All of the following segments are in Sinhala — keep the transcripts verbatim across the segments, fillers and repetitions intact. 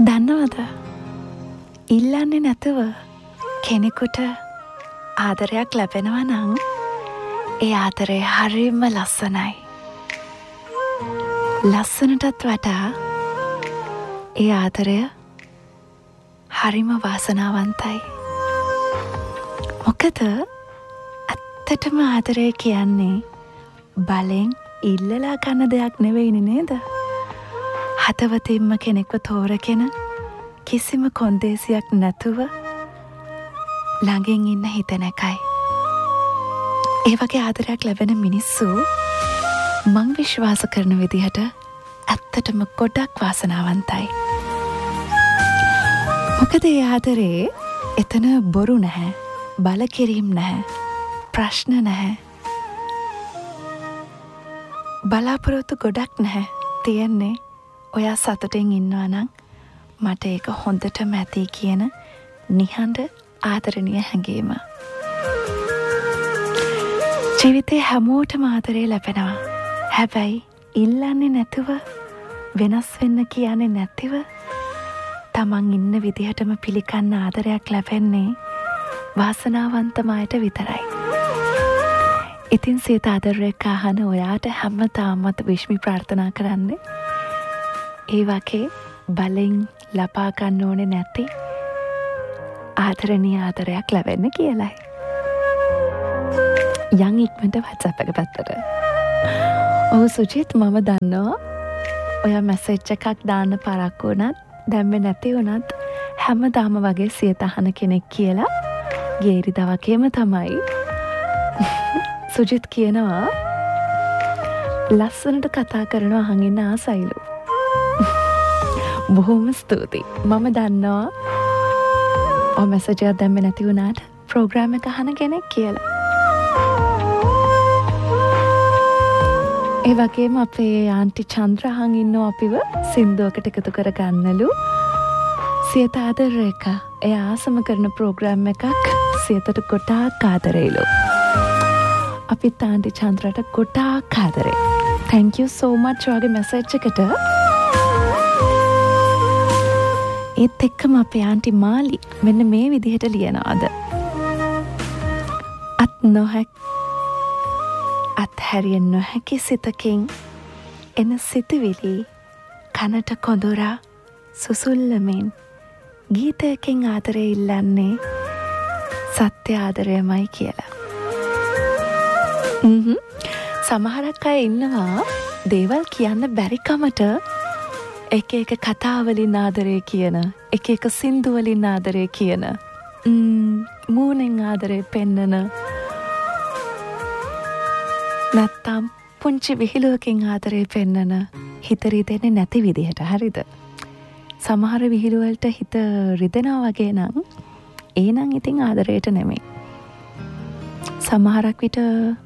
දන්නවද? ඉල්ලන්නේ නැතුව කෙනෙකුට ආදරයක් ලැබෙනවා නම් ඒ ආදරේ හරිම ලස්සනයි. ලස්සනටත් වඩා ඒ ආදරය හරිම වාසනාවන්තයි. මොකද ඇත්තටම ආදරය කියන්නේ බලෙන් ඉල්ලලා ගන්න දෙයක් නෙවෙයිනේ නේද? හදවතින්ම කෙනෙක්ව තෝරගෙන කිසිම කොන්දේසියක් නැතුව ළඟින් ඉන්න හිතන එකයි. ඒ වගේ ආදරයක් ලැබෙන මිනිස්සු මං විශ්වාස කරන විදිහට ඇත්තටම ගොඩක් වාසනාවන්තයි. මොකද ඒ ආදරේ එතන බොරු නැහැ, බල කිරීම නැහැ, ප්‍රශ්න නැහැ, බලාපොරොත්තු ගොඩක් නැහැ. තියෙන්නේ ඔයා සතුටින් ඉන්නවා නම් මට ඒක හොඳටම ඇති කියන නිහඬ ආදරණීය හැඟීම. ජීවිතේ හැමෝටම ආදරේ ලැබෙනවා. හැබැයි ඉල්ලන්නේ නැතුව, වෙනස් වෙන්න කියන්නේ නැතිව තමන් ඉන්න විදිහටම පිළිගන්න ආදරයක් ලැබෙන්නේ වාසනාවන්තම අයට විතරයි. ඉතින් සිත ආදරයක් අහන ඔයාට හැමදාමත් විශ්මි ප්‍රාර්ථනා කරන්නේ ඒ වගේ බලෙන් ලබා ගන්න ඕනේ නැති ආදරණීය ආදරයක් ලැබෙන්න කියලයි. යන් ඉක්මනට WhatsApp එක පැත්තට. ඔව් සුජිත්, මම දන්නවා ඔයා මැසේජ් එකක් දාන්න පරක්කු වුණත් දැම්මේ නැති වුණත් හැමදාම වගේ සියත අහන කෙනෙක් කියලා. ගේරිදා වගේම තමයි. සුජිත් කියනවා ලස්සනට කතා කරනවා අහන් ඉන්න ආසයිලු. බොහොම ස්තුතියි. මම දන්නවා ඔය මැසේජ් එක දැම්මේ නැති වුණාට ප්‍රෝග්‍රෑම් එක අහන කෙනෙක් කියලා. ඒ වගේම අපේ ආන්ටි චන්ද්‍ර අහන් ඉන්නවා අපිව සින්දුවකට එකතු කර ගන්නලු. සියත ආදරේක එයා ආසම කරන ප්‍රෝග්‍රෑම් එකක් සියතට ගොඩාක් ආදරේලු. අපිත් ආන්ටි චන්ද්‍රට ගොඩාක් ආදරේ. thank you so much ඔයාගේ මැසේජ් එකට. ඒත් එක්කම අපේ ආන්ටි මාලි මෙන්න මේ විදිහට ලියනවාද. අත් නොහැක් අත්හැරිය නොහැකි සිතකින් එන සිතුවිලි කනට කොඳුරා සුසුල්ලමින් ගීතයකින් ආදරය ඉල්ලන්නේ සත්‍ය ආදරයමයි කියලා. සමහරක් අය ඉන්නවා දේවල් කියන්න බැරිකමට එක එක කතාවලින් ආදරය කියන, එක එක සින්දුවලින් ආදරය කියන, මූණෙන් ආදරය පෙන්නන, නැත්තම් පුංචි විහිළුවකින් ආදරය පෙන්නන හිත රිදෙන්නේ නැති විදිහට. හරිද? සමහර විහිළුවලට හිත රිදෙනවා වගේ නම් ඒ නම් ඉතින් ආදරයට නෙමෙයි. සමහරක් විට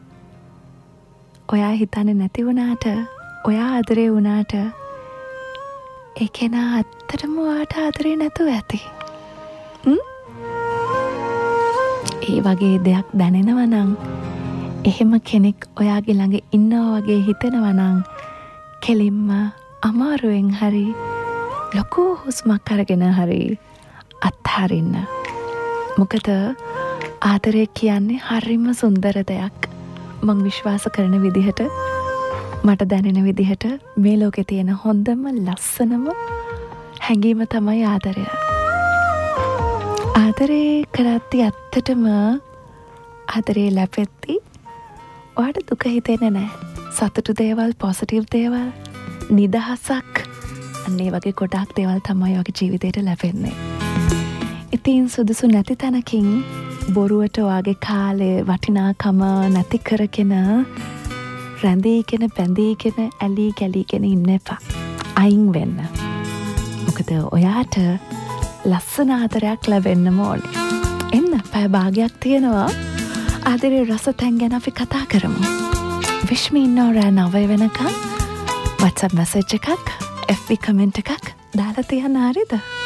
ඔයා හිතන්නේ නැති වුණාට, ඔයා ආදරේ වුණාට ඒ කෙනා ඇත්තටම ඔයාට ආදරේ නැතුව ඇති. ඒ වගේ දෙයක් දැනෙනවා නම්, එහෙම කෙනෙක් ඔයාගේ ළඟ ඉන්නවා වගේ හිතෙනවා නම් කෙලින්ම අමාරුවෙන් හරි ලොකු හුස්මක් අරගෙන හරි අත්හරින්න. මොකද ආදරය කියන්නේ හරිම සුන්දර දෙයක්. මං විශ්වාස කරන විදිහට, මට දැනෙන විදිහට මේ ලෝකේ තියෙන හොඳම ලස්සනම හැඟීම තමයි ආදරය. ආදරේ කරද්දි ඇත්තටම ආදරේ ලැබෙද්දි ඔයාට දුක හිතෙන්නේ නැහැ. සතුටු දේවල්, පොසිටිව් දේවල්, නිදහසක්, අන්න ඒ වගේ ගොඩාක් දේවල් තමයි ඔයාගේ ජීවිතේට ලැබෙන්නේ. ඉතින් සුදුසු නැති තැනකින් බොරුවට ඔයාගේ කාලේ වටිනාකම නැති කරගෙන රැඳීගෙන බැඳීගෙන ඇලී ගැලීගෙන ඉන්න එපා. අයින් වෙන්න. මොකද ඔයාට ලස්සන ආදරයක් ලැබෙන්නම ඕනේ. එන්න පැය භාගයක් තියෙනවා. ආදරේ රස තැන් ගැන අපි කතා කරමු. විශ්මි ඉන්නවා රෑ නවය වෙනකන්. WhatsApp මැසේජ් එකක්, F B කමෙන්ට් එකක් දාලා තියන්න. හරිද?